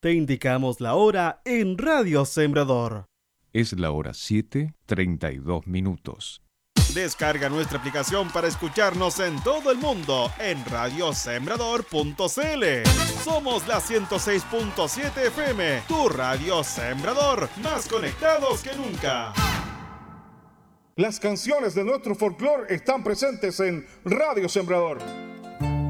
Te indicamos la hora en Radio Sembrador. Es la hora 7:32. Descarga nuestra aplicación para escucharnos en todo el mundo en radiosembrador.cl. Somos la 106.7 FM, tu Radio Sembrador, más conectados que nunca. Las canciones de nuestro folclore están presentes en Radio Sembrador.